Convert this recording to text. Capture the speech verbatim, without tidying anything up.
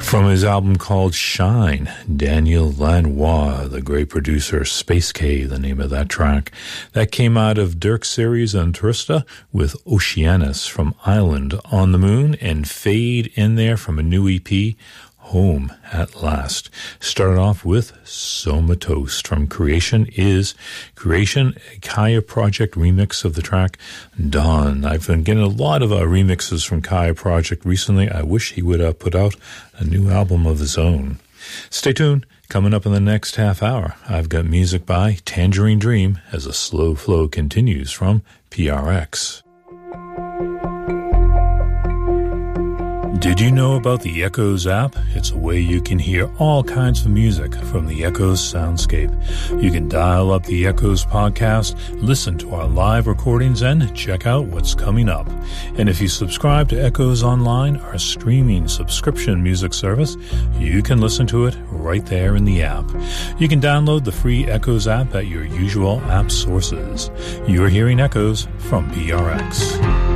From his album called Shine, Daniel Lanois, the great producer, Space K, the name of that track. That came out of Dirk Series and Trista with Oceanus from Island on the Moon, and Fade in there from a new E P, Home at Last. Started off with Somatoast from Creation Is Creation, a Kaya Project remix of the track Dawn. I've been getting a lot of uh, remixes from Kaya Project recently. I wish he would uh, put out a new album of his own. Stay tuned. Coming up in the next half hour, I've got music by Tangerine Dream as a slow flow continues from P R X. Did you know about the Echoes app? It's a way you can hear all kinds of music from the Echoes soundscape. You can dial up the Echoes podcast, listen to our live recordings, and check out what's coming up. And if you subscribe to Echoes Online, our streaming subscription music service, you can listen to it right there in the app. You can download the free Echoes app at your usual app sources. You're hearing Echoes from P R X.